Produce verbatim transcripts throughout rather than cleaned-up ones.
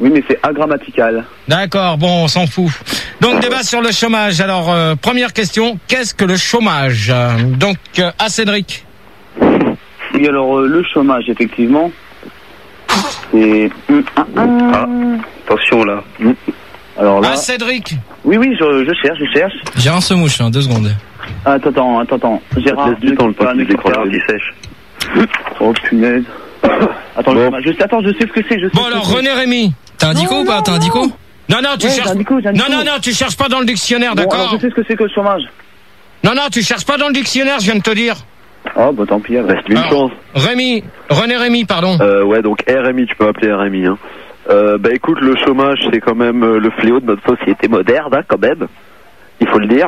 Oui, mais c'est agrammatical. D'accord, bon, on s'en fout. Donc, débat sur le chômage. Alors, euh, première question, qu'est-ce que le chômage? Donc, euh, à Cédric. Oui, alors, euh, le chômage, effectivement, c'est... Ah, attention, là. Alors là... À Cédric. Oui, oui, je, je cherche, je cherche. Gérard se mouche, hein, deux secondes. Attends, attends, attends, attends. Gérard, laisse du temps, le temps ne qu'il quitte pas, décroche, il sèche. Oh, punaise. Attends, Bon. je, je, attends, je sais ce que c'est, je sais Bon, ce alors, que c'est. René Rémy. T'as un dico ou pas? T'as un dico? Non, non, tu Ouais, cherches... j'ai un dico, j'ai un Non, dico. non, non, tu cherches pas dans le dictionnaire, Bon, alors, d'accord? je sais ce que c'est que le chômage. Non, non, tu cherches pas dans le dictionnaire, je viens de te dire. Oh, bah tant pis, alors. Reste une Alors, chance. Rémy, René Rémy, pardon. Euh, ouais, donc R M I, tu peux m'appeler R M I. Hein. Euh, bah écoute, le chômage, c'est quand même euh, le fléau de notre société moderne, hein, quand même. Il faut le dire.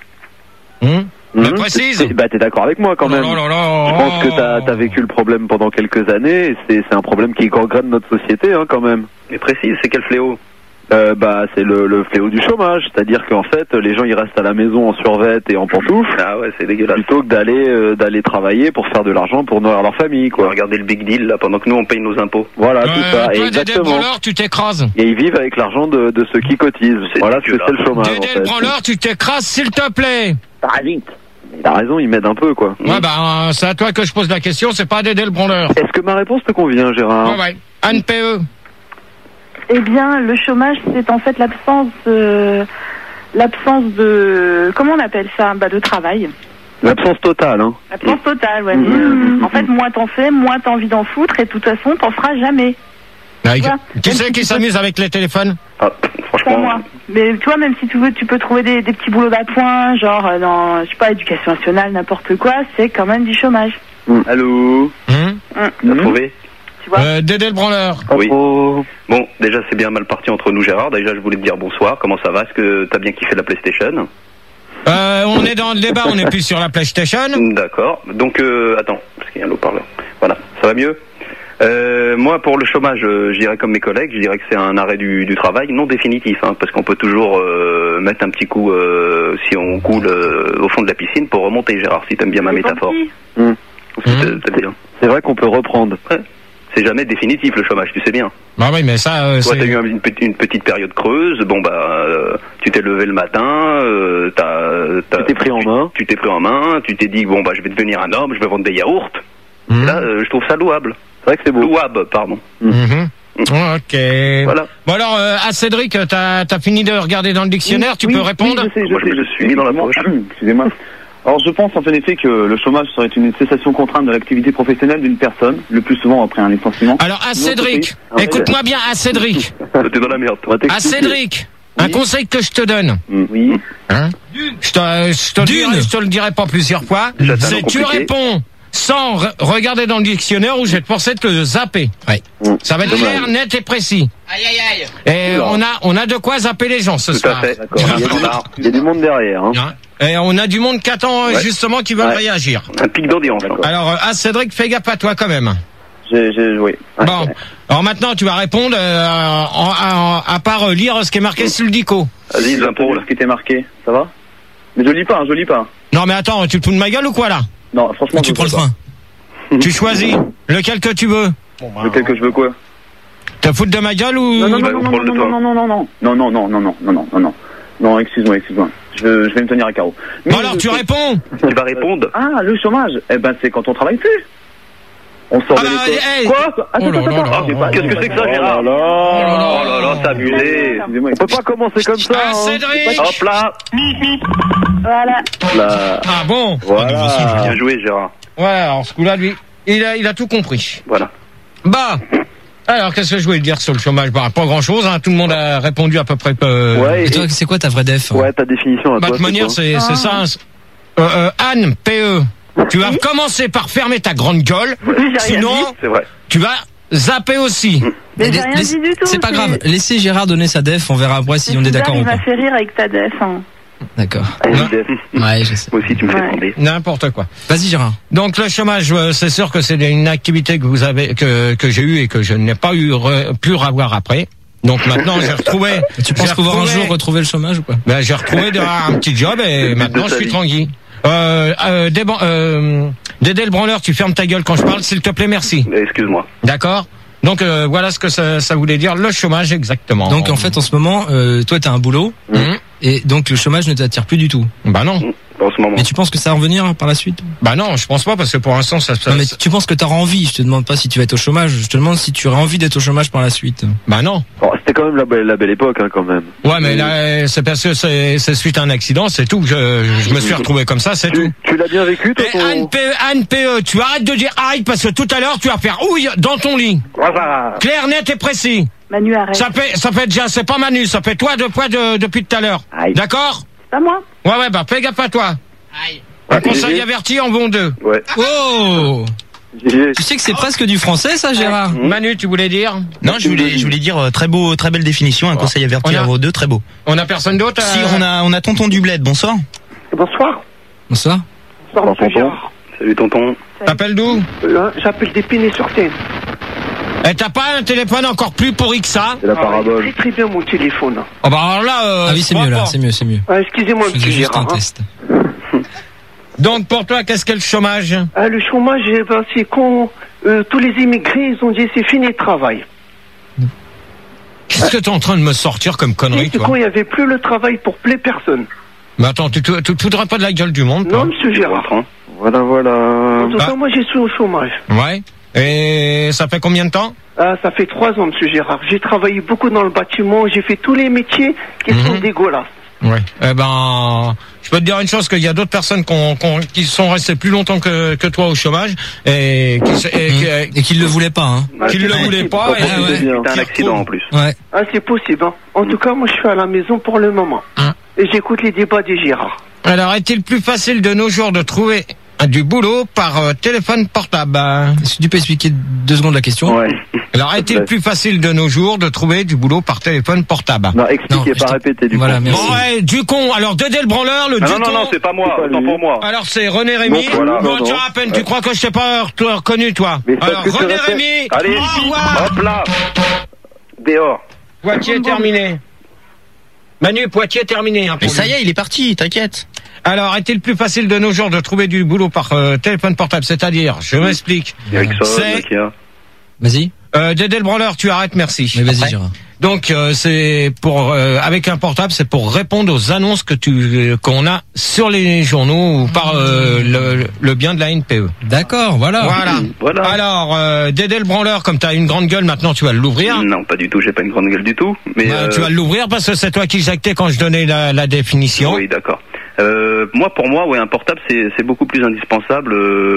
Hum Mais Mhm. précise. T'es- Bah t'es d'accord avec moi quand Oh là même. là là. Je pense que t'as as vécu le problème pendant quelques années, et c'est c'est un problème qui gangrène notre société, hein, quand même. Mais précise, c'est quel fléau? Euh, bah c'est le, le fléau du chômage, c'est-à-dire qu'en fait les gens ils restent à la maison en survêt et en pantoufles Ah ouais, c'est dégueulasse. plutôt que d'aller euh, d'aller travailler pour faire de l'argent pour nourrir leur famille, quoi. Regardez le big deal là pendant que nous on paye nos impôts. Voilà, Ouais, tout ça, et toi, Dédé le exactement. branleur, tu t'écrases. Et ils vivent avec l'argent de, de ceux qui cotisent. C'est Voilà ce que dégueulasse. c'est le chômage, en Dédé le fait. branleur, tu t'écrases, s'il te plaît. Parasite. T'as raison, ils m'aident un peu, quoi. Ouais, bah, euh, c'est à toi que je pose la question, c'est pas à Dédé le branleur. Est-ce que ma réponse te convient, Gérard? Ouais, ouais. Anne P E. Eh bien, le chômage, c'est en fait l'absence de... L'absence de... Comment on appelle ça? Bah, de travail. L'absence totale, hein. L'absence totale, ouais. Mmh. En fait, moins t'en fais, moins t'as envie d'en foutre, et de toute façon, t'en feras jamais. Avec- vois, Qui même c'est si qui tu s'amuse avec les téléphones? Ah, Pas franchement. moi. Mais tu vois, même si tu veux, tu peux trouver des, des petits boulots d'appoint, genre euh, dans, je sais pas, éducation nationale, n'importe quoi, c'est quand même du chômage. Allô? Hum T'as trouvé? Tu vois? euh, Dédé le branleur. Oui. Oh. Bon, déjà c'est bien mal parti entre nous, Gérard. Déjà je voulais te dire bonsoir. Comment ça va? Est-ce que t'as bien kiffé la PlayStation? Euh, on est dans le débat, on n'est plus sur la PlayStation. D'accord. Donc euh, attends, parce qu'il y a un haut-parleur. Voilà, ça va mieux. Euh, moi, pour le chômage, euh, je dirais comme mes collègues, je dirais que c'est un arrêt du, du travail, non définitif, hein, parce qu'on peut toujours euh, mettre un petit coup euh, si on coule euh, au fond de la piscine pour remonter, Gérard, si t'aimes bien ma J'ai métaphore. compris. Hum. T'aimes bien. C'est vrai qu'on peut reprendre. Ouais. C'est jamais définitif le chômage, tu sais bien. Bah oui, mais ça, euh, Toi, c'est... t'as eu une, petite- une petite période creuse. Bon bah, euh, tu t'es levé le matin, euh, t'as, t'as, Tu t'es pris en main. Tu t'es pris en main. Tu t'es dit bon bah, je vais devenir un homme, je vais vendre des yaourts. Hum. Là, euh, je trouve ça louable. C'est vrai que c'est beau. Louable, pardon. Mhm. Ok. Voilà. Bon alors, euh, à Cédric, t'as as fini de regarder dans le dictionnaire, tu Oui, peux oui, répondre? je sais, je Moi, je sais, me le je suis sais, mis dans la excusez-moi. poche. Excusez-moi. Alors, je pense en fait effet que le chômage serait une cessation contrainte de l'activité professionnelle d'une personne, le plus souvent après un licenciement. Alors, à Notre Cédric, pays. écoute-moi bien, à Cédric, Toi, t'es dans la merde. toi. à Cédric, un Oui. conseil que je te donne, Oui. hein, je te, je te le Dune. dirai, je te le dirai pas plusieurs fois, Déjà, c'est un c'est nom tu compliqué. réponds sans re- regarder dans le dictionnaire ou je vais te forcer de te zapper. Ouais. Ça va être clair, net et précis. Aïe aïe aïe. Et on a, on a de quoi zapper les gens ce Tout soir. à fait. D'accord. C'est un Il y a du- standard. Il y a du monde derrière, hein. Hein. Et on a du monde qui attend Ouais. justement qui veulent Ouais. réagir. Un pic d'audience. hein. D'accord. Alors, euh, à Cédric, fais gaffe à toi quand même. J'ai, j'ai, oui. Ouais. Bon, alors maintenant tu vas répondre euh, en- en- à part euh, lire ce qui est marqué sur le dico. Vas-y, les impôts, là. Ce qui était marqué, ça va? Mais je lis pas, hein, je lis pas. Non mais attends, tu te fous de ma gueule ou quoi là? Non, franchement, Tu je prends le sais pas. frein. Tu choisis lequel que tu veux. Lequel que je veux quoi? Te foutre de ma gueule ou... Non, non, bah, non, on non, prend le non, temps. non, non, non, non, non, non, non, non, non, non, non, non, non, non, excuse-moi, excuse-moi. Je, je vais me tenir à carreau. Mais Bon alors je- tu réponds. Tu vas répondre. Ah, le chômage. Eh ben, c'est quand on travaille plus. On sort Ah de bah, l'école. hey. Quoi? Attends, Oh là attends, là attends. là J'ai là pas- là. Qu'est-ce que c'est que ça, Oh là Gérard? là. Oh là là, c'est abusé. Excusez-moi, On peut pas commencer comme ça, Ah hein. Cédric. Hop là. Voilà. Là. Ah bon. Voilà. Bien joué, Gérard. Ouais, alors ce coup-là lui, il a, il a tout compris. Voilà. Bah. Alors qu'est-ce que je voulais dire sur le chômage? Bah pas grand-chose, hein. Tout le monde a répondu à peu près. Euh... Ouais, Et et- toi, c'est quoi ta vraie def? ouais, ta définition à Bah, de toi, toute c'est manière, quoi c'est c'est ça. hein. Euh, euh, Anne, P E, tu vas commencer par fermer ta grande gueule, Oui, j'ai rien sinon dit. C'est vrai. tu vas zapper aussi. Mais j'ai La- rien laisse- dit du tout. C'est pas grave. Laissez Gérard donner sa def, on verra après si on est d'accord Il ou pas. m'a fait rire avec ta def. Hein. D'accord. Allez, Non. Def. Ouais, je sais. Moi aussi, tu me fais Ouais. bander. N'importe quoi. Vas-y Gérard. Donc le chômage, euh, c'est sûr que c'est une activité que vous avez, que que j'ai eue et que je n'ai pas eu re- pu avoir après. Donc maintenant j'ai retrouvé. Tu penses j'ai pouvoir un retrouvé- jour retrouver le chômage ou pas? Ben, j'ai retrouvé de- un petit job et maintenant je sa suis vie. tranquille. Euh, euh, Déban- euh, Dédé le branleur, tu fermes ta gueule quand je parle, s'il te plaît, merci. Eh, Excuse-moi. D'accord? Donc euh, voilà ce que ça, ça voulait dire le chômage exactement. Donc en fait en ce moment, euh, toi t'as un boulot Mmh. et donc le chômage ne t'attire plus du tout. Bah non. En ce moment. Mais tu penses que ça va revenir par la suite? Bah non, je pense pas parce que pour l'instant ça se Non mais tu penses que t'auras envie, je te demande pas si tu vas être au chômage, je te demande si tu aurais envie d'être au chômage par la suite. Bah non. Oh, c'était quand même la belle, la belle époque, hein, quand même. Ouais, mais là c'est parce que c'est c'est suite à un accident, c'est tout. Je, je me suis retrouvé comme ça, c'est tout. Tu, tu l'as bien vécu, toi, Et ton... Anne P E, Anne P E, tu arrêtes de dire aïe parce que tout à l'heure tu vas faire ouille dans ton lit. Voilà. Clair, net et précis. Manu, arrête. Ça fait, ça fait déjà, c'est pas Manu, ça fait toi deux fois de, depuis tout à l'heure. Aïe. D'accord? C'est pas moi. Ouais, ouais, bah fais gaffe à toi. Un conseil averti en vaut deux. Ouais. Oh! Gégé. Tu sais que c'est presque du français ça Gérard? Manu, tu voulais dire? Non, je voulais, je voulais dire euh, très beau, très belle définition, un conseil averti On a- à vos deux, très beau. On a personne d'autre? Si euh, on a, on a tonton du bled. Bonsoir. Bonsoir. Bonsoir. Bonsoir, Bonsoir, monsieur Gérard. Salut tonton. T'appelles d'où? Euh, J'appelle d'Épinay-sur-Seine. Eh, t'as pas un téléphone encore plus pourri que ça? C'est la Ah, parabole. très très bien mon téléphone. Oh bah alors là, euh, Ah oui c'est je mieux crois là, pas. c'est mieux, c'est mieux. Ah, excusez-moi, Je monsieur faisais juste un Gérard. hein. test. Donc pour toi, qu'est-ce qu'est le chômage? Ah, le chômage, eh ben, c'est quand euh, tous les immigrés, ils ont dit c'est fini le travail. Qu'est-ce que t'es en train de me sortir comme connerie, C'est toi? quand il n'y avait plus le travail pour plein personne. Mais attends, tu te, tu te foudras pas de la gueule du monde, toi? Non, monsieur Gérard. Hein. Voilà, voilà. En tout Bah. cas, moi, j'ai suis au chômage. Ouais. Et ça fait combien de temps? Ah, ça fait trois ans, monsieur Gérard. J'ai travaillé beaucoup dans le bâtiment. J'ai fait tous les métiers qui Mhm. sont dégueulasses. Ouais. Eh ben, je peux te dire une chose, qu'il y a d'autres personnes qu'on- qu'on- qui sont restées plus longtemps que, que toi au chômage et qui, se- et qui- Et qu'il le voulait pas hein. Ah, qui c'est ne le possible. voulaient pas. Bah, et- profitez ouais. bien. C'était un accident en plus. Ouais. Ah, c'est possible. Hein. En tout cas, moi, je suis à la maison pour le moment. Hein. Et j'écoute les débats des Gérard. Alors, est-il plus facile de nos jours de trouver du boulot par euh, téléphone portable? Est-ce que tu peux expliquer deux secondes la question? Ouais. Alors, est-il plus facile de nos jours de trouver du boulot par téléphone portable? Non, expliquez, Non, pas je te- répéter, du Voilà, coup. merci. Bon, ouais, du con. Alors, Dédé le branleur, le Ah du non, non, con. non, c'est pas moi, C'est pas autant lui. pour moi. Alors, c'est René Rémy. Donc, voilà. Bon, Non, tu non. vois, à peine, tu crois que je t'ai pas re- reconnu, toi? Mais parce Alors, que tu René répètes- Rémy. Allez, Au revoir. hop là. Dehors. Poitiers terminé. Manu, Poitiers terminé. hein, Mais pour ça lui. y est, il est parti, t'inquiète. Alors, est-il plus facile de nos jours de trouver du boulot par euh, téléphone portable? C'est-à-dire, je m'explique. Ericsson, C'est- Nokia. Vas-y. Euh, Dédé le branleur, tu arrêtes, merci. Mais vas-y Après. Gérard. Donc, euh, c'est pour euh, avec un portable, c'est pour répondre aux annonces que tu euh, qu'on a sur les journaux ou par euh, le, le bien de la N P E. D'accord, voilà. Voilà. Voilà. Alors, euh, Dédé le branleur, comme tu as une grande gueule, maintenant tu vas l'ouvrir. Non, pas du tout, j'ai pas une grande gueule du tout. Mais Bah, euh, Tu vas l'ouvrir parce que c'est toi qui jactais quand je donnais la, la définition. Oui, d'accord. Euh, moi, pour moi, ouais, un portable, c'est c'est beaucoup plus indispensable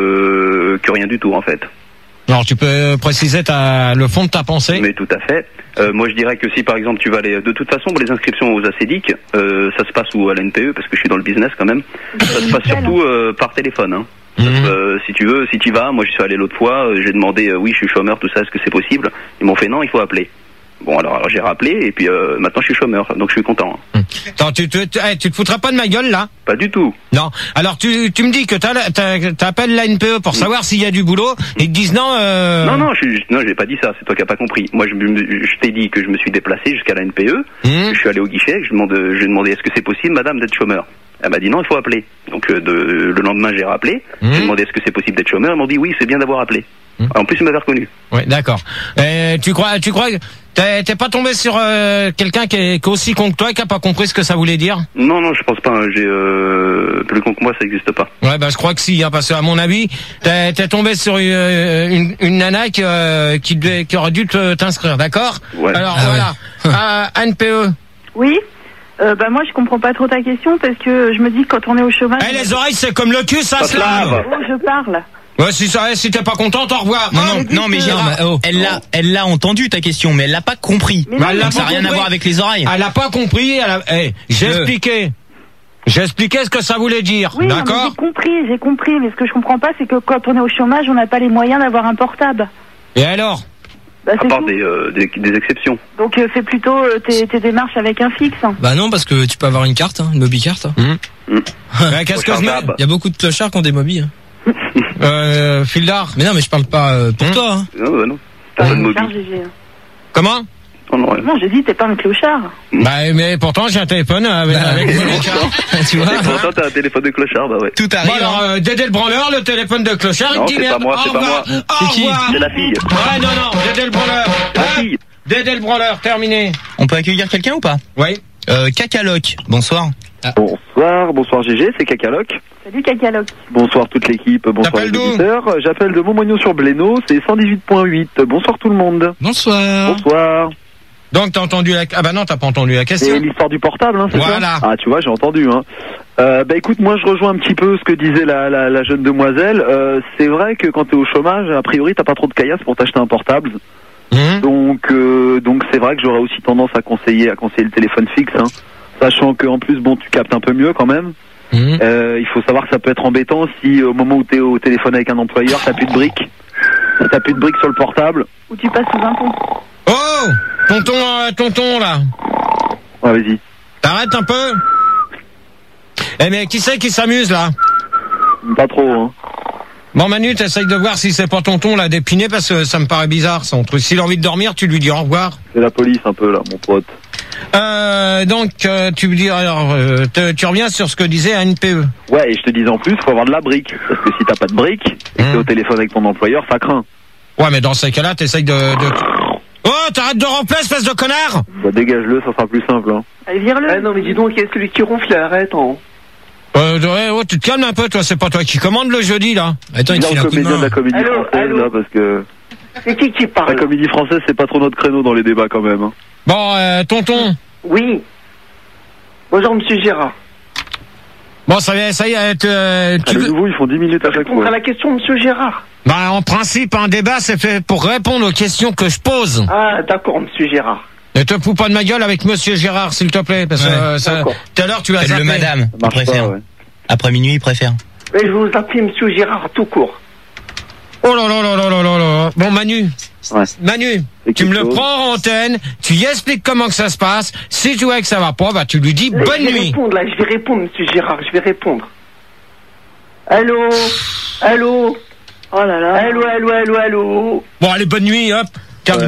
euh, que rien du tout, en fait. Alors, tu peux préciser ta, le fond de ta pensée. Mais tout à fait. Euh, moi, je dirais que si, par exemple, tu vas aller... De toute façon, pour les inscriptions aux ACEDIC, euh, ça se passe où à la N P E, parce que je suis dans le business quand même. Ça se passe surtout euh, par téléphone. Hein. Ça se- Mhm. euh, si tu veux, si tu vas, moi, je suis allé l'autre fois, euh, j'ai demandé, euh, oui, je suis chômeur, tout ça, est-ce que c'est possible? Ils m'ont fait non, il faut appeler. Bon, alors, alors j'ai rappelé, et puis euh, maintenant, je suis chômeur, donc je suis content. Hein. Attends, tu, tu, tu, eh, tu te foutras pas de ma gueule, là? Pas du tout. Non. Alors, tu, tu me dis que t'as- t'as- t'appelles la N P E pour savoir s'il y a du boulot, et ils te disent non, euh... Non, non, je, je- non, j'ai pas dit ça, c'est toi qui as pas compris. Moi, je, me- je t'ai dit que je me suis déplacé jusqu'à la N P E, Hum. je suis allé au guichet, je demande, j'ai demandé est-ce que c'est possible, madame, d'être chômeur? Elle m'a dit non, il faut appeler. Donc euh, de, le lendemain, j'ai rappelé, Hum. j'ai demandé est-ce que c'est possible d'être chômeur, ils m'ont dit oui, c'est bien d'avoir appelé. Hum. En plus, ils m'avaient reconnu. Ouais, d'accord. Euh, tu crois, tu crois, que t'es t'es pas tombé sur euh, quelqu'un qui est, qui est aussi con que toi, qui a pas compris ce que ça voulait dire? Non, non, je pense pas, hein, j'ai euh, plus con que moi, ça n'existe pas. Ouais, bah je crois que si, hein, parce que à mon avis, t'es t'es tombé sur euh, une, une nana qui, euh, qui, devait- qui aurait dû te- t'inscrire, d'accord? Ouais. Alors Ah voilà, à N P E. Oui. Euh, bah moi je comprends pas trop ta question parce que je me dis que quand on est au chômage. Eh, les oreilles, c'est comme le cul, ça Ça se se lave. lave. Oh, je parle. Ouais, si ça, si t'es pas contente, au revoir. Non, Hein non, dit non, mais que- Gérard, Non, mais, oh. elle l'a, elle l'a entendu ta question, mais elle l'a pas compris. Mais Bah, non, elle l'a Donc ça pas n'a rien à compris. voir avec les oreilles. Elle a pas compris. Elle a... eh, j'ai Je- expliqué. J'ai expliqué ce que ça voulait dire. Oui, non, mais d'accord? j'ai compris, j'ai compris. Mais ce que je comprends pas, c'est que quand on est au chômage, on n'a pas les moyens d'avoir un portable. Et alors? Bah, À c'est part tout. des, euh, des, des exceptions. Donc euh, fais plutôt euh, tes, tes démarches avec un fixe. Bah non parce que tu peux avoir une carte, hein, une mobicarte. Hum. Ouais, Qu'est-ce que je mets? Rechargeable. Il y a beaucoup de clochards qui ont des mobiles. Hein. Euh, Fildar. Mais non mais je parle pas euh, pour Hum. toi. Hein. Non, bah non. Pas Pas de une mobile. charge, G G. Comment? Oh non, ouais. Non, j'ai dit, t'es pas un clochard. Bah, mais pourtant, j'ai un téléphone avec, avec Tu vois? Et pourtant, t'as un téléphone de clochard, bah ouais. Tout Bon, arrive. alors, euh, Dédé le branleur, le téléphone de clochard, Non, il te dit c'est pas merde. moi, Au c'est pas revoir. moi. Au C'est qui revoir. C'est la fille. Ouais, non, non, Dédé le branleur. La Hop. fille. Dédé le branleur, terminé. On peut accueillir quelqu'un ou pas? Oui. Euh, Cacaloc, bonsoir. Bonsoir, bonsoir G G, c'est Cacaloc. Salut, Cacaloc. Bonsoir toute l'équipe, bonsoir T'appelles les d'où? auditeurs. J'appelle de Montmagnon-sur-Blénaud, c'est cent dix-huit point huit. Bonsoir tout le monde. Bonsoir. Bonsoir. Donc, t'as entendu la, ah bah non, t'as pas entendu la question. C'est l'histoire du portable, hein, c'est Voilà. ça? Ah, tu vois, j'ai entendu, hein. Euh, bah écoute, moi je rejoins un petit peu ce que disait la, la, la jeune demoiselle. Euh, c'est vrai que quand t'es au chômage, a priori t'as pas trop de caillasse pour t'acheter un portable. Hum. Donc euh, donc c'est vrai que j'aurais aussi tendance à conseiller à conseiller le téléphone fixe, hein. Sachant qu'en plus bon tu captes un peu mieux quand même. Hum. Euh, il faut savoir que ça peut être embêtant si au moment où t'es au téléphone avec un employeur t'as plus de briques. Si t'as plus de briques sur le portable. Ou tu passes sous un pont. Oh! Tonton, euh, tonton, là. Ouais, vas-y. T'arrêtes un peu? Eh, mais qui c'est qui s'amuse, là? Pas trop, hein. Bon, Manu, t'essayes de voir si c'est pas tonton, là, d'épiné, parce que ça me paraît bizarre, son truc. S'il a envie de dormir, tu lui dis au revoir. C'est la police un peu là, mon pote. Euh, donc, euh, tu veux dire, alors, euh, te- tu reviens sur ce que disait A N P E. Ouais, et je te disais en plus, faut avoir de la brique. Parce que si t'as pas de brique, et que t'es Mmh. au téléphone avec ton employeur, ça craint. Ouais, mais dans ces cas-là, t'essayes de, de... Oh, t'arrêtes de remplir, espèce de connard! Bah dégage-le, ça sera plus simple, hein. Allez, vire-le. Ah non, mais dis donc, il y a celui qui ronfle, arrête, hein. Euh, ouais, ouais, tu te calmes un peu, toi, c'est pas toi qui commande le jeudi, là. Attends, il te Là, file le un coup de comédien de main. la comédie Allô, française, allô là, parce que C'est qui qui la parle? comédie française, c'est pas trop notre créneau dans les débats quand même, hein. Bon, euh, tonton. Oui. Bonjour, monsieur Gérard. Bon, ça y est, ça y est, euh, Ah, tu... les nouveaux, ils font dix minutes à chaque Répondre fois. à la question, monsieur Gérard. Bah, en principe, un débat, c'est fait pour répondre aux questions que je pose. Ah, d'accord, monsieur Gérard. Ne te fous pas de ma gueule avec monsieur Gérard, s'il te plaît, parce que Ouais, euh, ça, d'accord. tout à l'heure, tu as Le zappé. madame, Ça il marche préfère. pas, ouais. Après minuit, il préfère. Mais je vous appelle monsieur Gérard tout court. Oh là là là là là là là. Bon, Manu. Ouais. Manu, C'est tu me quelque le chose. prends en antenne, tu y expliques comment que ça se passe. Si tu vois que ça va pas, bah, tu lui dis Là, bonne je vais nuit. répondre, là, je vais répondre, monsieur Gérard, je vais répondre. Allô? Allô? Oh là là. Allô, allô, allô, allô? Bon, allez, bonne nuit, hop. Calme.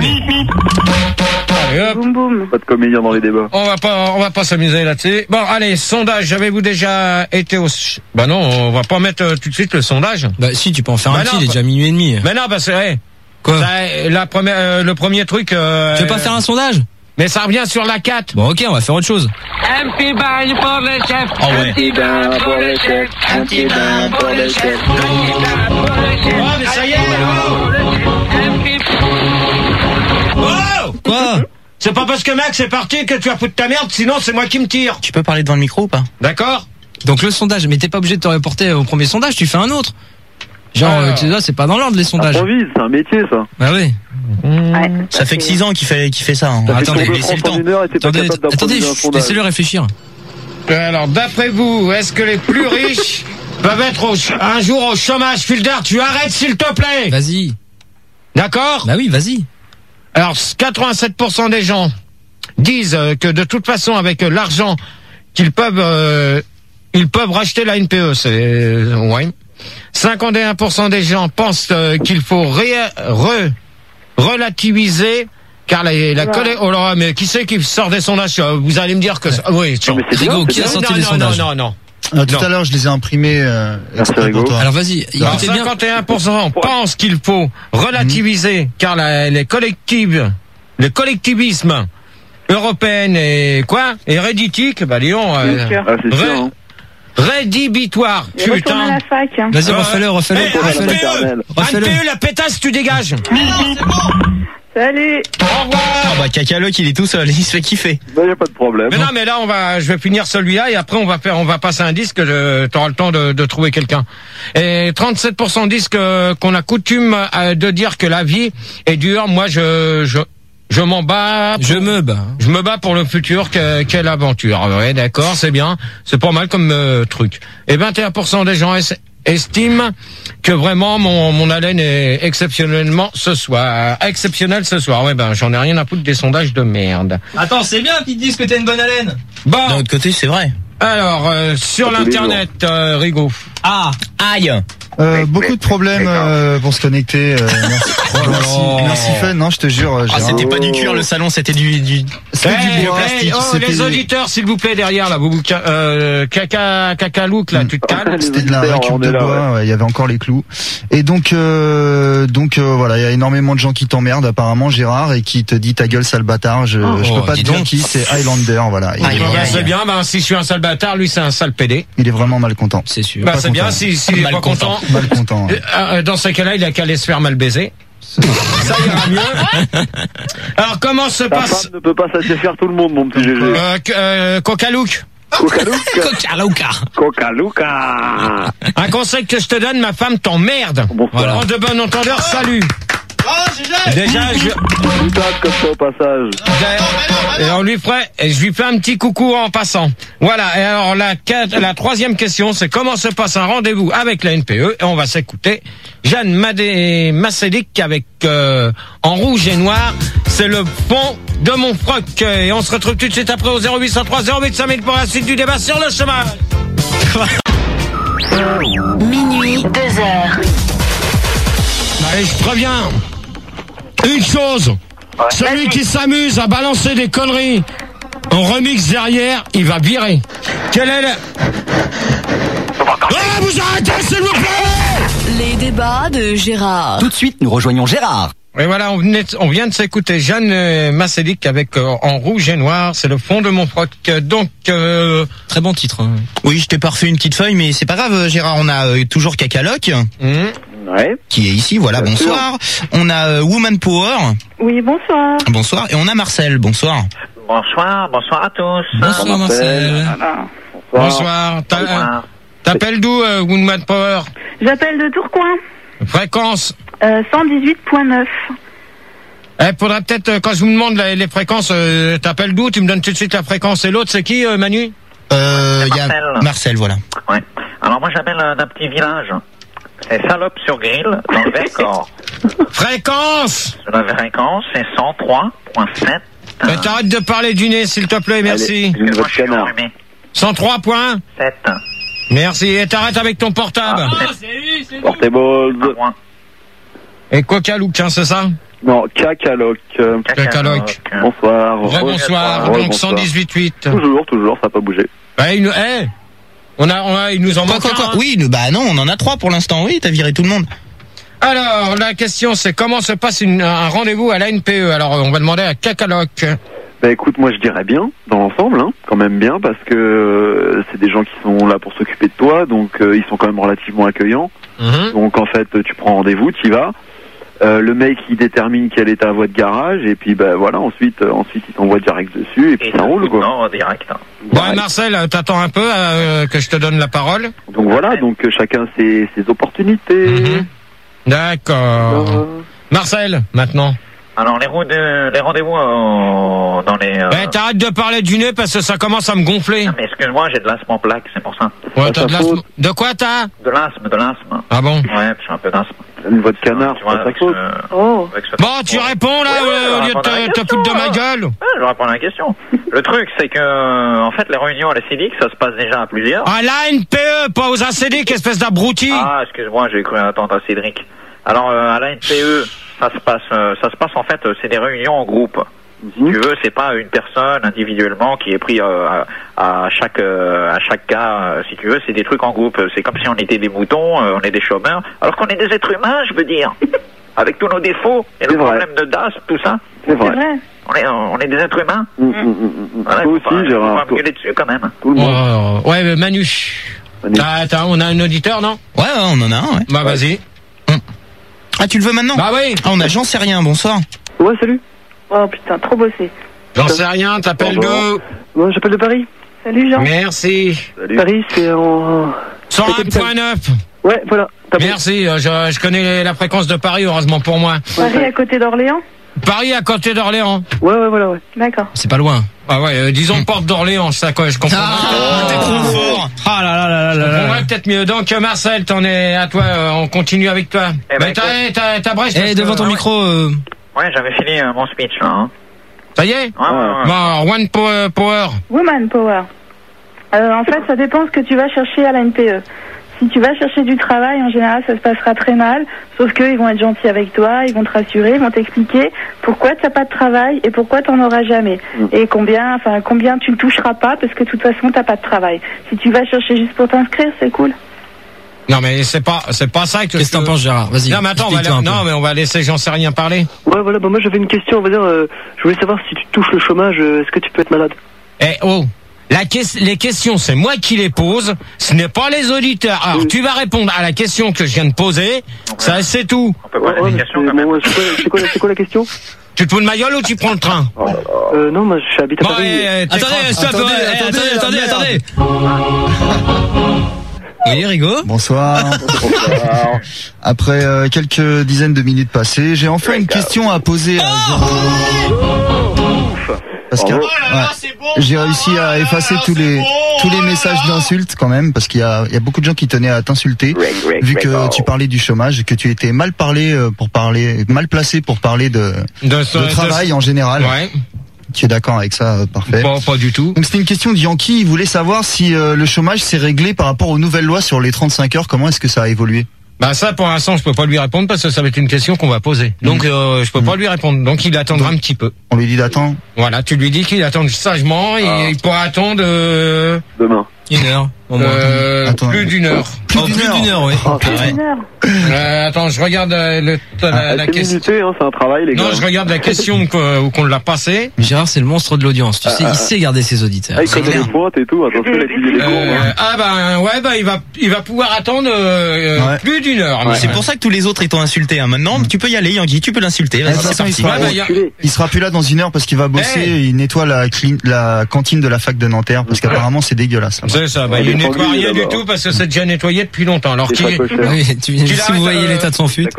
Allez, hop. Boum boum. Pas de comédien dans les débats. On va pas, on va pas s'amuser là-dessus. Bon, allez, sondage. Avez-vous déjà été au... ch- Bah non, on va pas mettre euh, tout de suite le sondage. Bah si, tu peux en faire Bah un non, petit, il est bah- déjà minuit et demi. Mais non, parce que, hey, Quoi? ça, la première, euh, le premier truc. Euh, Tu veux pas faire un sondage? Mais ça revient sur la quatre. Bon ok, on va faire autre chose. Un petit bain pour le chef. Oh ouais. petit bain pour le chef. Un petit bain pour le chef. Oh, mais ça y est. Oh. Oh. Quoi? C'est pas parce que Max est parti que tu vas foutre ta merde, sinon c'est moi qui me tire. Tu peux parler devant le micro ou pas? D'accord? Donc le sondage, mais t'es pas obligé de te reporter au premier sondage, tu fais un autre. Genre, Alors. euh, tu vois, c'est pas dans l'ordre les sondages. Improvise, c'est un métier, ça. Bah oui. Ouais, Ça fait que six ans qu'il fait, qu'il fait ça. Hein. T'as fait attendez, le tour de laissez le France en temps. une heure et t'es pas Attendez, capable attendez, d'improviser un chut, sondage. laissez-le réfléchir. Alors, d'après vous, est-ce que les plus riches peuvent être au ch- un jour au chômage? Fulder, tu arrêtes s'il te plaît. Vas-y. D'accord? Bah oui, vas-y. Alors, quatre-vingt-sept pour cent des gens disent euh, que de toute façon, avec euh, l'argent qu'ils peuvent, euh, ils peuvent racheter la N P E. C'est euh, ouais. cinquante et un pour cent des gens pensent euh, qu'il faut ré- re- relativiser. Car la, la Wow. collé- oh là, mais qui c'est qui sort des sondages? Vous allez me dire que ah oui, Non, mais c'est bien, Rigo, c'est qui a bien. sorti non, les non, sondages? non, non, non. Euh, tout Non. à l'heure, je les ai imprimés. Euh, Merci, exprès pour Rigo. toi. Alors vas-y, Alors, écoutez bien. cinquante et un pour cent pensent qu'il faut relativiser, car la- les collectives, le collectivisme européen est quoi? Et réditique, bah Lyon, Bien sûr. Ah, c'est sûr, hein. rédhibitoire, Et retourne à putain. la fac. Hein. Vas-y, Euh, refais-le, refais-le, eh, refais-le. refais-le. maternelle. Refais-le. Anne P E, la pétasse, tu dégages. Salut. Au revoir. Ah bah Cacaloc, il est tout seul, il se fait kiffer. Bah, y a pas de problème. Mais non, mais là, on va, je vais finir celui-là et après, on va faire, on va passer un disque. Tu auras le temps de, de trouver quelqu'un. Et trente-sept pour cent disent que qu'on a coutume euh, de dire que la vie est dure. Moi, je, je, je m'en bats. Je me bats. Je me bats pour le futur. Que, quelle aventure. Ouais, d'accord, c'est bien. C'est pas mal comme euh, truc. Et vingt et un pour cent des gens es- estiment que vraiment mon, mon haleine est exceptionnellement ce soir. Exceptionnel ce soir. Ouais, ben, j'en ai rien à foutre des sondages de merde. Attends, c'est bien qu'ils te disent que t'as une bonne haleine. Bon. D'un autre côté, c'est vrai. Alors, euh, sur Pas tous les l'internet, euh, Rigaud. Ah, aïe. Euh, beaucoup de problèmes euh, pour se connecter. Euh, merci. Merci, merci Fun, non, je te jure. Ah, c'était pas du cuir le salon, c'était du du. Hey, du bois, hey, oh, les auditeurs, s'il vous plaît, derrière là, Boubou, euh, caca, caca look là, tu te calmes. C'était de la récup de bois, ouais, il y avait encore les clous. Et donc, euh, donc euh, voilà, il y a énormément de gens qui t'emmerdent apparemment, Gérard, et qui te dit ta gueule sale bâtard. Je, oh, je peux pas te dire donc. qui, c'est Highlander, voilà. Ah, bah, c'est bien, bah, si je suis un sale bâtard, lui c'est un sale pédé. Il est vraiment mal content. C'est sûr. Bah, c'est bien, si, si il est pas content. Mal content. Euh, dans ces cas-là, il a qu'à aller se faire mal baiser. Ça ira mieux. Alors, comment se Ta passe... femme ne peut pas satisfaire tout le monde, mon petit G G. Euh, euh, Coca-Look. Coca-Luca. Coca-Luca. Un conseil que je te donne, ma femme t'emmerde. Voilà. En de bon entendeur, salut. Déjà, je... comme ça au passage. Et on lui ferait, et je lui fais un petit coucou en passant. Voilà. Et alors, la, la troisième question, c'est comment se passe un rendez-vous avec la N P E? Et on va s'écouter Jeanne Madé Massédic avec, euh, en rouge et noir. C'est le fond de mon froc. Et on se retrouve tout de suite après au zéro huit cent trois zéro huit cinq mille pour la suite du débat sur le chômage. Minuit, deux heures. Allez, je préviens. Une chose. Celui qui s'amuse à balancer des conneries en remix derrière, il va virer. Quel est le... Ah, vous arrêtez, s'il vous plaît! Les débats de Gérard. Tout de suite, nous rejoignons Gérard. Et voilà, on, venait, on vient de s'écouter Jeanne euh, Massédic avec euh, en rouge et noir, c'est le fond de mon froc. Donc, euh... très bon titre. Hein. Oui, je t'ai pas refait une petite feuille, mais c'est pas grave, Gérard. On a euh, toujours Cacaloc, mmh. ouais. qui est ici. Voilà, bien bonsoir. Sûr. On a euh, Woman Power. Oui, bonsoir. Bonsoir. Et on a Marcel. Bonsoir. Bonsoir, bonsoir à tous. Bonsoir, Marcel. Voilà. Bonsoir. Bonsoir. T'appelles d'où, euh, Woman Power? J'appelle de Tourcoing. Fréquence euh, cent dix-huit virgule neuf. Eh, faudrait peut-être, euh, quand je vous demande les, les fréquences, euh, t'appelles d'où? Tu me donnes tout de suite la fréquence. Et l'autre, c'est qui, euh, Manu? Euh, il y a Marcel, voilà. Ouais. Alors moi, j'appelle euh, d'un petit village. C'est Salope sur Grill, dans le Vercors. Fréquence! La fréquence, c'est cent trois virgule sept. Euh, T'arrêtes de parler du nez, s'il te plaît, merci. Allez, moi, je suis enrhumé. cent trois point sept. Merci, et t'arrêtes avec ton portable. Ah, c'est lui, c'est lui. Portable. Et Coca-Look, hein, c'est ça? Non, Cacaloc. Cacaloc. Bonsoir. Rebonsoir, donc cent dix-huit virgule huit. Toujours, toujours, ça n'a pas bougé. Bah, il nous, eh, on a, on a, il nous en manque quoi, quoi, un. quoi. Oui, bah non, on en a trois pour l'instant, oui, t'as viré tout le monde. Alors, la question, c'est comment se passe une, un rendez-vous à la N P E? Alors, on va demander à Cacaloc. Bah écoute, moi je dirais bien, dans l'ensemble, hein, quand même bien, parce que euh, c'est des gens qui sont là pour s'occuper de toi, donc euh, ils sont quand même relativement accueillants. Mmh. Donc en fait, tu prends rendez-vous, tu y vas. Euh, le mec il détermine quelle est ta voie de garage, et puis bah voilà, ensuite, euh, ensuite il t'envoie direct dessus, et puis et ça roule quoi. Non, direct. Hein. Bon, ouais, Marcel, t'attends un peu euh, que je te donne la parole. Donc voilà, donc euh, chacun ses, ses opportunités. Mmh. D'accord. Euh... Marcel, maintenant. Alors les, de, les rendez-vous euh, dans les... Euh... Eh, t'arrêtes de parler du nez parce que ça commence à me gonfler. Non, mais excuse-moi, j'ai de l'asthme en plaque, c'est pour ça. Ouais, t'as de l'asthme. De quoi t'as? De l'asthme, de l'asthme. Ah bon? Ouais, j'ai un peu d'asthme. Une voix de canard, tu vois, avec ce... Oh. Avec ce... Bon, tu ouais. réponds là, ouais, ouais, au lieu de te, te foutre de ma gueule. Ouais, je vais répondre à la question. Le truc, c'est que, en fait, les réunions à la C D I C, ça se passe déjà à plusieurs. À la N P E, pas aux A C D, espèce d'abruti. Ah, excuse-moi, j'ai cru attendre à Cédric. Alors, euh, à la N P E, ça se passe, euh, ça se passe en fait, euh, c'est des réunions en groupe. Mm-hmm. Si tu veux, c'est pas une personne individuellement qui est pris euh, à, à chaque euh, à chaque cas. Euh, si tu veux, c'est des trucs en groupe. C'est comme si on était des moutons, euh, on est des chômeurs, alors qu'on est des êtres humains, je veux dire, avec tous nos défauts et le problème de D A S, tout ça. C'est vrai. On est, on est des êtres humains. Mm, mm, mm, voilà, toi aussi, Gérard. On va me gueuler dessus quand même. Tout le monde. Oh, ouais, mais Manu. Manu. T'as, t'as, on a un auditeur, non? Ouais, ouais, on en a un. Ouais. Bah ouais. vas-y. Ah, tu le veux maintenant? Bah oui. Ah, on a J'en sais rien, bonsoir. Ouais, salut. Oh putain, trop bossé. J'en sais rien, t'appelles d'où? Moi, j'appelle de Paris. Salut Jean. Merci. Salut. Paris, c'est en... cent un virgule neuf. Ouais, voilà. Merci, je, je connais la fréquence de Paris, heureusement pour moi. Paris à côté d'Orléans? Paris à côté d'Orléans. Ouais, ouais, voilà, ouais. D'accord. C'est pas loin. Ah ouais, euh, disons porte d'Orléans, ça quoi, je comprends. Ah, t'es trop fort. Ah là là là là là. Je comprends peut-être mieux. Donc Marcel, t'en es à toi, euh, on continue avec toi. Eh ben, Mais t'as, t'as, t'as brèche. Eh, devant ton ouais. micro. Euh... Ouais, j'avais fini euh, mon speech là. Hein. Ça y est? Ouais, ouais, ouais. Bon, one power. Woman Power. Euh, en fait, ça dépend ce que tu vas chercher à la N P E. Si tu vas chercher du travail, en général, ça se passera très mal. Sauf qu'ils vont être gentils avec toi, ils vont te rassurer, ils vont t'expliquer pourquoi tu n'as pas de travail et pourquoi tu n'en auras jamais. Et combien, enfin, combien tu ne toucheras pas parce que de toute façon, tu n'as pas de travail. Si tu vas chercher juste pour t'inscrire, c'est cool. Non mais c'est pas c'est pas ça que. Qu'est-ce que t'en penses, Gérard? Vas-y. Non mais attends, on va la... non mais on va laisser j'en sais rien parler. Ouais voilà, bah moi j'avais une question, on va dire, euh, je voulais savoir si tu touches le chômage, euh, est-ce que tu peux être malade? Eh oh, la que... les questions c'est moi qui les pose, ce n'est pas les auditeurs. Alors oui. Tu vas répondre à la question que je viens de poser, ça c'est tout. On peut poser ouais, des questions quand même. Bon, c'est, quoi, c'est, quoi, c'est quoi la question? Tu te fous de ma gueule ou tu prends le train? Euh non, moi je suis habité à Paris. Ouais, attendez, stop, attendez, ouais, attendez, attendez, attendez, attendez. Oui, Rigaud. Bonsoir. Bonsoir. Après euh, quelques dizaines de minutes passées, j'ai enfin une question à poser à oh parce que oh ouais, bon, j'ai réussi à effacer tous les bon, tous les messages d'insultes quand même, parce qu'il y a il y a beaucoup de gens qui tenaient à t'insulter vu que tu parlais du chômage et que tu étais mal parlé pour parler mal placé pour parler de de, de travail de... en général. Ouais. Tu es d'accord avec ça, euh, parfait. Pas, pas du tout. Donc c'était une question de Yankee, il voulait savoir si euh, le chômage s'est réglé par rapport aux nouvelles lois sur les trente-cinq heures, comment est-ce que ça a évolué? Bah ça pour l'instant je peux pas lui répondre parce que ça va être une question qu'on va poser. Donc mmh. euh, je peux mmh. pas lui répondre. Donc il attendra Donc, un petit peu. On lui dit d'attendre. Voilà, tu lui dis qu'il attend sagement et ah. il pourra attendre euh... demain. Une heure. Euh, Attends, plus d'une heure. Plus oh, d'une heure. heure, oui. Oh, plus d'une heure. Euh, attends, je regarde euh, le, la, ah, la question. Hein, c'est un travail, les gars. Non, je regarde la question qu'on, qu'on l'a passée. Gérard, c'est le monstre de l'audience. Tu ah, sais, ah, il sait garder ses auditeurs. Ah, il connaît les pointes et tout. Attention, il a étudié les cours. Euh, ah bah ouais, bah il va, il va pouvoir attendre euh, ouais. plus d'une heure. Ouais, c'est ouais. pour ça que tous les autres ils t'ont insulté. Hein. Maintenant, mmh. tu peux y aller, Yankee, tu peux l'insulter. Vas-y, c'est parti. Il sera, ouais, bah, il sera plus là dans une heure parce qu'il va bosser. Hey. Il nettoie la, clean, la cantine de la fac de Nanterre parce qu'apparemment c'est dégueulasse. C'est ça. Bah il nettoie rien du tout parce que c'est déjà nettoyé depuis longtemps. Alors qui, oui, tu, tu si vous voyez euh... l'état de son fut.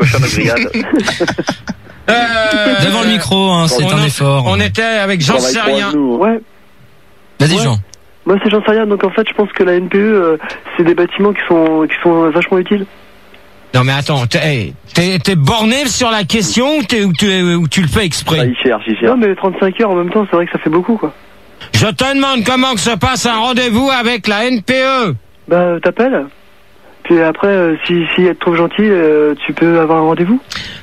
euh... Devant le micro, hein, c'est un a, effort. On était avec J'en sais rien. Ouais. Vas-y, ouais. Jean. Moi, c'est J'en sais rien. Donc en fait, je pense que la N P E, euh, c'est des bâtiments qui sont qui sont vachement utiles. Non mais attends, t'es, t'es, t'es borné sur la question ou, t'es, ou, tu, ou tu le fais exprès? Ah, il cherche, il cherche. Non mais trente-cinq heures en même temps, c'est vrai que ça fait beaucoup quoi. Je te demande comment que se passe un rendez-vous avec la N P E. Bah t'appelles. Puis après, euh, si si elle te trouve gentil, euh, tu peux avoir un rendez-vous.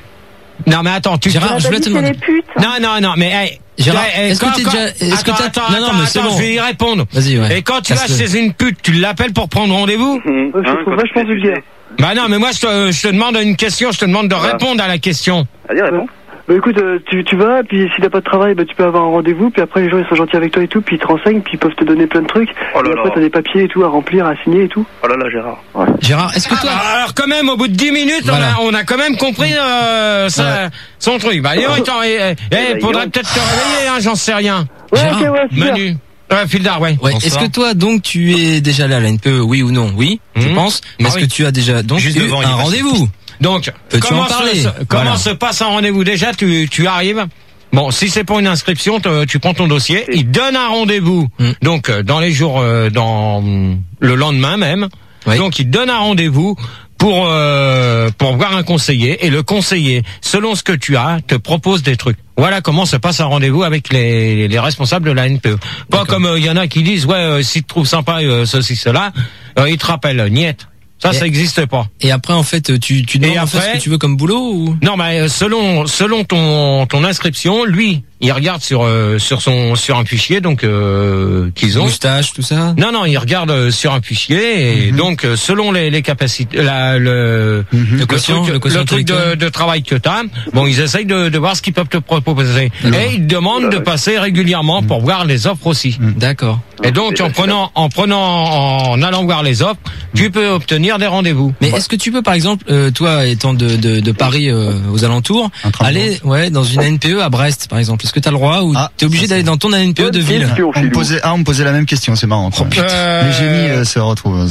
Non mais attends, tu Gérard, je voulais te demander. Non non non, mais hey, Gérard, hey, est-ce quand, que t'es déjà, est-ce attends, que t'as... attends, non non mais c'est attends, bon. Je vais y répondre. Vas-y ouais. Et quand tu vas Casse-le. chez une pute, tu l'appelles pour prendre rendez-vous? Mmh. Ouais, je trouve vachement vulgaire. Bah non, mais moi je te, je te demande une question, je te demande de voilà. répondre à la question. Allez, réponds. Bah écoute, euh, tu, tu vas, puis si t'as pas de travail, bah tu peux avoir un rendez-vous, puis après les gens ils sont gentils avec toi et tout, puis ils te renseignent, puis ils peuvent te donner plein de trucs. Oh là et après là. t'as des papiers et tout à remplir, à signer et tout. Oh là là, Gérard. Ouais. Gérard, est-ce que toi... Ah, alors quand même, au bout de dix minutes, voilà. on, a, on a quand même compris euh, ça, ouais. son truc. Bah, il eh, faudrait peut-être te réveiller, hein, j'en sais rien. Ouais, Gérard, ok, ouais, Manu. Ouais, Fildar, ouais. ouais. Est-ce que toi, donc, tu es déjà là à la N P E, oui ou non? Oui, mmh. tu penses? Mais est-ce ah, oui. que tu as déjà donc Juste eu devant, un rendez-vous? Donc, Peux-tu comment, en parler se, comment voilà. se passe un rendez-vous? Déjà, tu, tu arrives. Bon, si c'est pour une inscription, tu prends ton dossier. Il donne un rendez-vous. Mmh. Donc, dans les jours, euh, dans le lendemain même. Oui. Donc, il donne un rendez-vous pour euh, pour voir un conseiller. Et le conseiller, selon ce que tu as, te propose des trucs. Voilà comment se passe un rendez-vous avec les, les responsables de la N P E. Pas D'accord. comme il euh, y en a qui disent, ouais, euh, si tu trouves sympa euh, ceci, cela, euh, ils te rappellent, niette. Ça, et, ça n'existe pas. Et après, en fait, tu, tu demandes en fait ce que tu veux comme boulot ou... Non, mais selon selon ton ton inscription, lui, il regarde sur euh, sur son sur un fichier donc euh, qu'ils ont. Moustache, tout ça. Non, non, il regarde euh, sur un fichier et mm-hmm. donc euh, selon les les capacités, la, le mm-hmm. le, quotient, truc, le, le truc de, de travail que t'as, bon, ils essayent de de voir ce qu'ils peuvent te proposer. Mm-hmm. Et ils demandent de passer régulièrement pour voir les offres aussi. Mm-hmm. D'accord. Et donc en prenant en prenant en allant voir les offres, tu peux obtenir des rendez-vous. Mais est-ce que tu peux, par exemple, euh, toi étant de, de, de Paris euh, aux alentours, aller ouais dans une A N P E à Brest, par exemple? Est-ce que t'as le droit ou ah, t'es obligé d'aller dans ton A N P E de ville? On me posait, ah, on me posait la même question, c'est marrant. Oh, euh... Les génies euh, se retrouvent.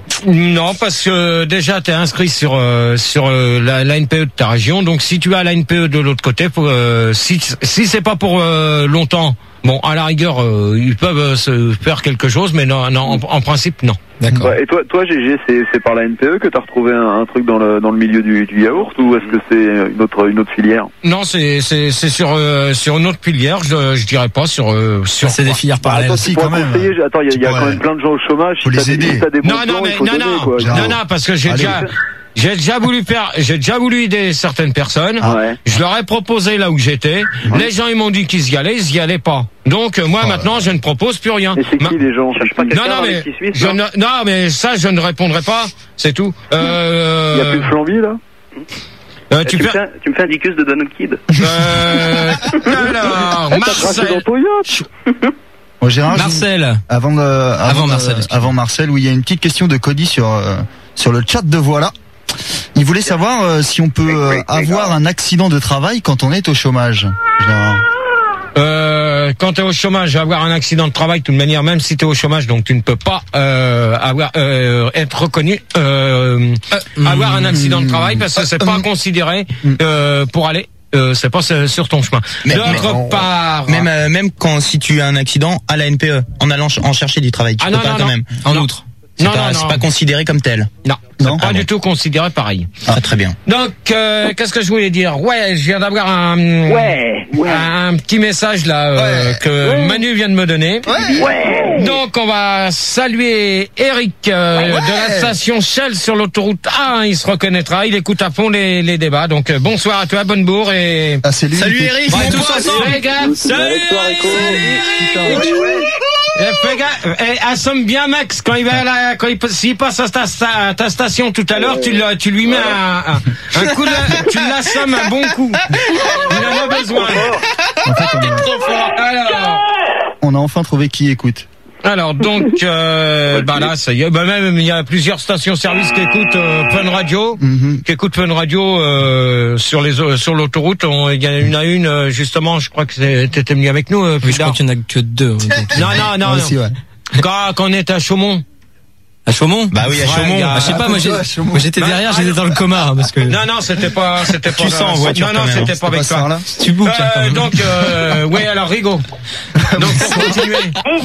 Non, parce que déjà t'es inscrit sur euh, sur euh, la, la N P E de ta région. Donc si tu as la N P E de l'autre côté, faut, euh, si si c'est pas pour euh, longtemps. Bon, à la rigueur, euh, ils peuvent euh, se faire quelque chose, mais non, non, en, en principe, non. D'accord. Ouais, et toi, toi, G G, c'est, c'est par la N P E que t'as retrouvé un, un truc dans le dans le milieu du, du yaourt, ou est-ce que c'est une autre une autre filière? Non, c'est c'est c'est sur euh, sur une autre filière, je je dirais pas sur euh, sur. C'est des filières Bah, parallèles. attends, si, quand même. Attends, il y a, y a quand même plein de gens au chômage. Faut si les t'as des- aider. si t'as des bons Non, non, plans, mais il faut non, donner, non, quoi. non, non, parce que j'ai Allez. déjà, j'ai déjà voulu faire, j'ai déjà voulu aider certaines personnes. Ah ouais. Je leur ai proposé là où j'étais. Les gens, ils m'ont dit qu'ils y allaient, ils y allaient pas. Donc, euh, moi, Oh. maintenant, je ne propose plus rien. Et c'est qui Ma- les gens? Cherche pas Non, quelqu'un non, avec mais, qui suisse, je non ne, non, mais ça, je ne répondrai pas. C'est tout. Euh, Il y a plus de flambi, là? euh, tu, tu me fais, fais, un- tu me fais un dicus de Donald Kid. euh, alors, Eh, t'as craché dans Marcel. ton yacht? Bon, Gérard, je- Marcel. avant, de, avant, Avant de- Marcel, excuse-moi. avant Marcel, où il y a une petite question de Cody sur euh, sur le chat de Voilà. Il voulait savoir euh, si on peut euh, avoir un accident de travail quand on est au chômage. Gérard. Euh, quand t'es au chômage, avoir un accident de travail, de toute manière, même si t'es au chômage, donc tu ne peux pas euh, avoir euh, être reconnu, euh, avoir un accident de travail parce que c'est pas considéré euh, pour aller. Euh, c'est pas sur sur ton chemin. Mais- D'autre mais- part, Même euh, même quand si tu as un accident à la N P E, en allant ch- en chercher du travail, tu Ah peux non, pas non, quand non. même. En Non. outre. C'est Non, pas, non, c'est non. pas considéré comme tel. non, c'est Non. pas Ah du bon. tout considéré pareil. Ah, très bien. Donc, euh, qu'est-ce que je voulais dire? Ouais, je viens d'avoir un, Ouais, ouais. un petit message là euh, Ouais. que Manu vient de me donner. Ouais. Donc, on va saluer Eric euh, de la station Shell sur l'autoroute A un. Il se reconnaîtra. Il écoute à fond les, les débats. Donc, euh, bonsoir à toi, bonne bourre et. Ah, c'est lui. Salut qui- Eric, Ouais, mon tous pote. ensemble, les gars. Salut, Eric. Eh, fais gaffe, eh, assomme bien Max quand il va à la, quand il s'il passe à ta, à ta station tout à l'heure, tu, le- tu lui mets un, un, un coup de, tu l'assommes un bon coup. Il en a besoin. En fait, on a, Alors, on a enfin trouvé qui écoute. alors donc, euh, bah là, ça y est, bah même il y a plusieurs stations-service qui écoutent euh, Fun Radio, Mhm. qui écoutent Fun Radio euh, sur les euh, sur l'autoroute. On- Il y en a une à une, euh, justement, je crois que c'est- t'étais venu avec nous. Euh, Oui, je crois Pudar. qu'il n'y en a que deux. donc. Non, non, non. Moi aussi, non. ouais. Quand, quand on est à Chaumont. À Chaumont? Bah oui, à Ouais, Chaumont. gars. Bah, je sais pas, moi, j'ai- à Chaumont. moi, j'étais derrière, j'étais dans le coma, hein, parce que. Non, non, c'était pas, c'était pas. Tu sens en voiture Non, non, quand même, c'était hein. pas avec Pas ça, toi. là. Tu bookes, hein, quand Euh, même. donc, euh, ouais, alors Rigo. Donc, pour continuer.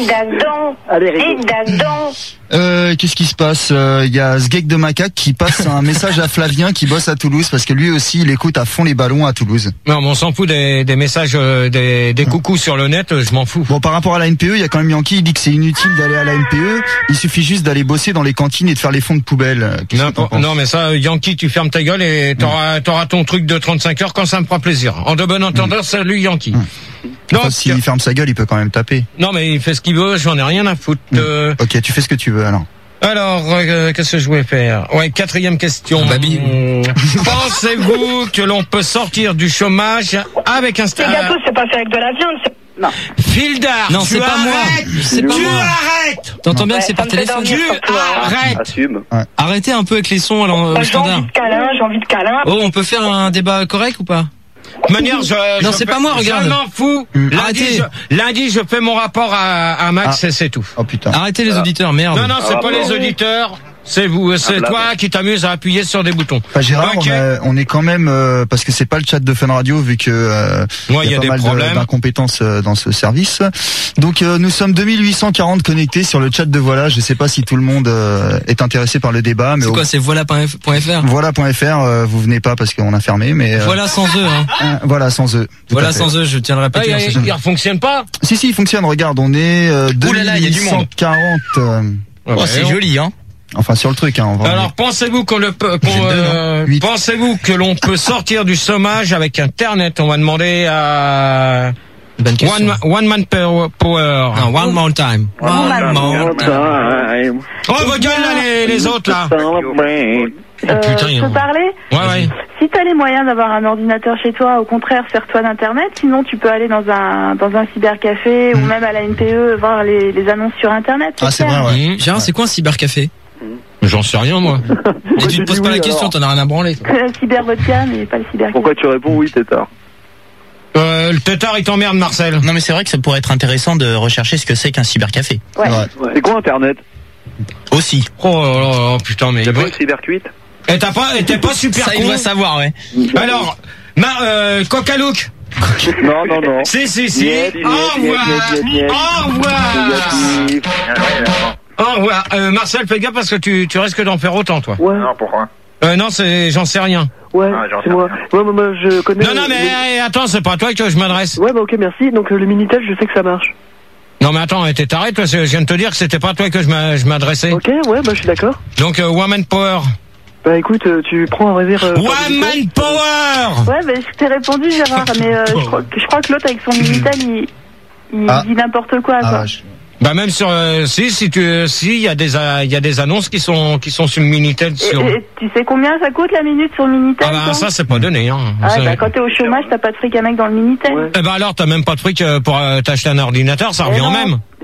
Allez, Rigo. Euh, qu'est-ce qui se passe? Euh, Il y a Sgeg de Macaque qui passe un message à Flavien qui bosse à Toulouse parce que lui aussi il écoute à fond les ballons à Toulouse. Non, mais on s'en fout des, des messages, euh, des, des coucous sur le net, euh, je m'en fous. Bon, par rapport à la N P E, il y a quand même Yankee, il dit que c'est inutile d'aller à la N P E, il suffit juste d'aller bosser dans les cantines et de faire les fonds de poubelle. Qu'est-ce que t'en Non, penses? non, mais ça, Yankee, tu fermes ta gueule et t'auras, t'auras ton truc de trente-cinq heures quand ça me fera plaisir. En de bon entendeur, salut Yankee. Donc, Enfin, s'il ferme sa gueule, il peut quand même taper. non, mais il fait ce qu'il veut, j'en ai rien à foutre. Euh, Ok, tu fais ce que tu veux alors. Alors, euh, qu'est-ce que je voulais faire? Ouais, quatrième question. Babi. Hum, Pensez-vous que l'on peut sortir du chômage avec un Les stage? gâteaux, c'est pas fait avec de la viande. c'est- Non. Fildar, Non, tu c'est pas moi. arrêtes. C'est pas Tu moi. arrêtes. T'entends bien Ouais, que c'est ça par me fait téléphone? dormir Tu surtout, hein. arrêtes. Assume. Arrêtez un peu avec les sons alors, Bah, au j'ai envie standard. de câlin, j'ai envie de câlin. Oh, on peut faire un débat correct ou pas? De manière, je, Non, je c'est fais- pas moi, regarde. Je m'en fous. Lundi, Arrêtez. je, lundi, je fais mon rapport à, à Max Ah. et c'est tout. Oh putain. Arrêtez les auditeurs, merde. Non, non, c'est Ah, pas bon. les auditeurs. C'est vous, c'est Ah, toi qui t'amuses à appuyer sur des boutons. Enfin, Gérard, Ok. on, a- on est quand même euh, parce que c'est pas le chat de Fun Radio vu que euh, Ouais, il y a pas des mal de- problèmes. d'incompétences euh, dans ce service. Donc euh, nous sommes deux mille huit cent quarante connectés sur le chat de Voilà. Je sais pas si tout le monde euh, est intéressé par le débat, mais C'est au- quoi, c'est voilà point f r? voilà.fr, euh, vous venez pas parce qu'on a fermé, mais euh, Voilà sans eux, hein. hein, voilà sans eux. Tout Voilà à fait. sans eux, je tiens à le Ah, répéter. il, on sait il, jamais. il fonctionne pas. Si si, il fonctionne. Regarde, on est euh, Ouh là là, il y a du monde. deux mille huit cent quarante. euh, Oh, c'est on- joli, hein. enfin sur le truc, hein. On va Alors, pensez-vous qu'on le peut, qu'on, J'ai deux, euh, Huit. pensez-vous que l'on peut sortir du chômage avec Internet? On va demander à Bonne question. One, Ma- one Man Power. power. Non, one more time. One more time. Time. Oh, vos gueules, là, les, les autres, là. Celebrate. Euh, putain, il y je a- peux parler? Ouais, ouais. Si t'as les moyens d'avoir un ordinateur chez toi, au contraire, sers-toi d'internet. Sinon, tu peux aller dans un dans un cybercafé ou même à la N P E voir les, les annonces sur internet. Ah, c'est clair. vrai, ouais. Mmh. Gérard, c'est quoi un cybercafé? J'en sais rien, moi. Et tu te poses pas la question, t'en as rien à branler. toi. Le cyber vodka, mais pas le cyber. Pourquoi tu réponds oui, Tétard? Euh, le tétard, il t'emmerde, Marcel. Non, mais c'est vrai que ça pourrait être intéressant de rechercher ce que c'est qu'un cybercafé. Ouais. Ouais. C'est quoi Internet? Aussi. Oh là là, là, putain, mais... T'as pas une cybercuite? Et t'as pas, et t'es pas super Ça, il con. doit savoir, ouais. Alors, Mar, euh, Coca-Look, Non, non, non. Si, si, si. Niet, Au niet, revoir. niet, niet, niet. Au revoir. Au revoir. Euh, Marcel, fais gaffe parce que tu, tu risques d'en faire autant, toi. Ouais. Non, pourquoi? Euh, non, c'est, j'en sais rien. Ouais, Ah, j'en c'est sais moi. Ouais, moi, moi, je connais. Non, non, mais hey, attends, c'est pas à toi que je m'adresse. Ouais, bah ok, merci. Donc euh, le Minitel, je sais que ça marche. Non, mais attends, t'es taré, toi, je viens de te dire que c'était pas à toi que je m'a- je m'adressais. Ok, ouais, bah je suis d'accord. Donc, euh, Woman Power. Bah écoute, euh, tu prends un réserve. Euh, Woman Power. Ouais, bah, je t'ai répondu, Gérard, mais euh, je, crois, que- je crois que l'autre avec son Minitel, il, il Ah. dit n'importe quoi. quoi. Bah même sur euh, si si tu si il y a des euh, il y a des annonces qui sont qui sont sur le Minitel Et, sur et tu sais combien ça coûte la minute sur le Minitel Ah bah toi ça c'est pas donné hein. Ah C'est- bah quand t'es au chômage, t'as pas de fric à mec dans le Minitel. Eh ben alors t'as même pas de fric euh, pour euh, t'acheter un ordinateur, ça revient non. au même.